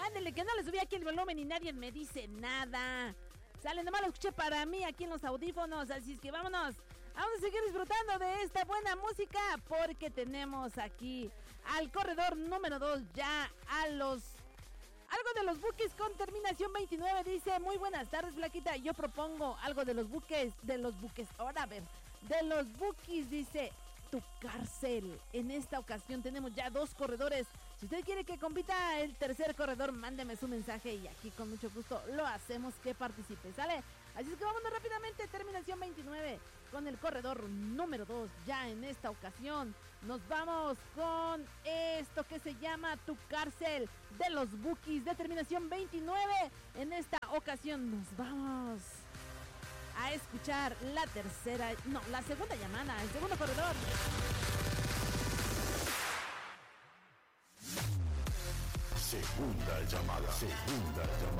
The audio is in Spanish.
Ándele, que no le subí aquí el volumen y nadie me dice nada. Sale, nomás lo escuché para mí aquí en los audífonos, así es que vámonos. Vamos a seguir disfrutando de esta buena música porque tenemos aquí al corredor número 2 ya a los... Algo de los Bukis con terminación 29 dice: muy buenas tardes, Flaquita. Yo propongo algo de los Bukis, ahora a ver, de los Bukis, dice Tu Cárcel. En esta ocasión tenemos ya 2 corredores. Si usted quiere que compita el tercer corredor, mándeme su mensaje y aquí con mucho gusto lo hacemos que participe, ¿sale? Así es que vámonos rápidamente, terminación 29 con el corredor número 2. Ya en esta ocasión nos vamos con esto que se llama Tu Cárcel de los Bukis de terminación 29. En esta ocasión nos vamos a escuchar la segunda llamada, el segundo corredor. Segunda llamada.